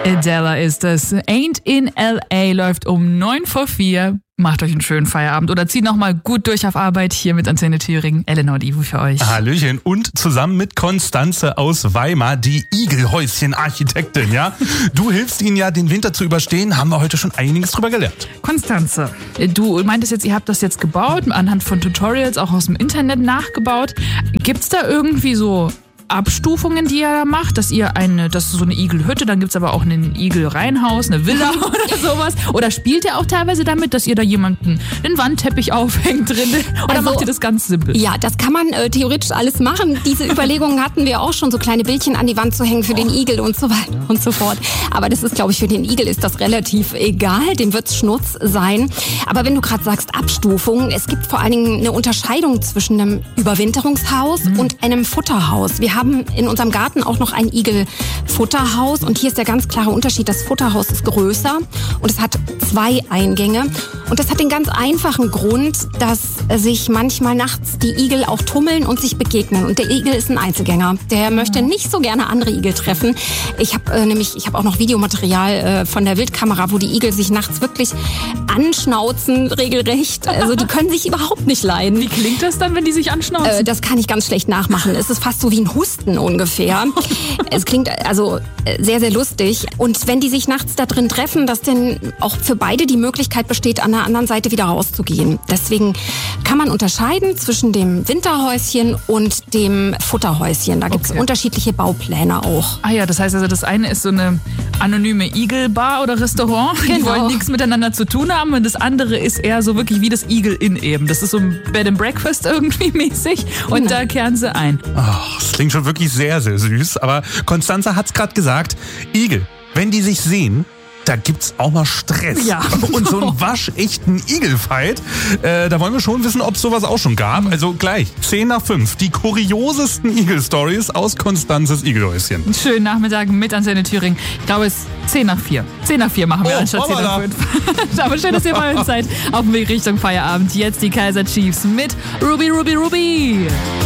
Adele ist es. Ain't in L.A. läuft um 3:09. Macht euch einen schönen Feierabend oder zieht nochmal gut durch auf Arbeit hier mit Antenne Thüringen. Eleanor und Ivo für euch. Hallöchen. Und zusammen mit Konstanze aus Weimar, die Igelhäuschen-Architektin, ja? Du hilfst ihnen ja, den Winter zu überstehen. Haben wir heute schon einiges drüber gelernt. Konstanze, du meintest jetzt, ihr habt das jetzt gebaut, anhand von Tutorials auch aus dem Internet nachgebaut. Gibt's da irgendwie so Abstufungen, die ihr da macht, das ist so eine Igelhütte, dann gibt's aber auch ein Igelreihenhaus, eine Villa oder sowas. Oder spielt ihr auch teilweise damit, dass ihr da jemanden einen Wandteppich aufhängt drin? Oder macht ihr das ganz simpel? Ja, das kann man theoretisch alles machen. Diese Überlegungen hatten wir auch schon, so kleine Bildchen an die Wand zu hängen für den Igel und so weiter und so fort. Aber das ist, glaube ich, für den Igel ist das relativ egal, dem wird's Schnurz sein. Aber wenn du gerade sagst Abstufungen, es gibt vor allen Dingen eine Unterscheidung zwischen einem Überwinterungshaus und einem Futterhaus. Wir haben in unserem Garten auch noch ein Igelfutterhaus und hier ist der ganz klare Unterschied. Das Futterhaus ist größer und es hat 2 Eingänge und das hat den ganz einfachen Grund, dass sich manchmal nachts die Igel auch tummeln und sich begegnen und der Igel ist ein Einzelgänger. Der möchte nicht so gerne andere Igel treffen. Ich habe auch noch Videomaterial von der Wildkamera, wo die Igel sich nachts wirklich anschnauzen, regelrecht. Also die können sich überhaupt nicht leiden. Wie klingt das dann, wenn die sich anschnauzen? Das kann ich ganz schlecht nachmachen. Es ist fast so wie ein Husten ungefähr. Es klingt also sehr, sehr lustig. Und wenn die sich nachts da drin treffen, dass dann auch für beide die Möglichkeit besteht, an der anderen Seite wieder rauszugehen. Deswegen kann man unterscheiden zwischen dem Winterhäuschen und dem Futterhäuschen. Da gibt es unterschiedliche Baupläne auch. Ah ja, das heißt also, das eine ist so eine anonyme Igelbar oder Restaurant. Genau. Die wollen nichts miteinander zu tun haben. Und das andere ist eher so wirklich wie das Igel in eben. Das ist so ein Bed and Breakfast irgendwie mäßig. Und da kehren sie ein. Ach, das klingt schon wirklich sehr, sehr süß. Aber Konstanze hat's gerade gesagt, Igel, wenn die sich sehen, da gibt's auch mal Stress. Ja. Und so einen waschechten Igelfight, da wollen wir schon wissen, ob es sowas auch schon gab. Also gleich, 10:05, die kuriosesten Igel-Stories aus Konstanzes Igelhäuschen. Einen schönen Nachmittag mit Antenne Thüringen. Ich glaube, es ist 10:04. 10:04 machen wir anstatt 10:05. Aber schön, dass ihr bei uns seid. Auf dem Weg Richtung Feierabend. Jetzt die Kaiser Chiefs mit Ruby, Ruby, Ruby.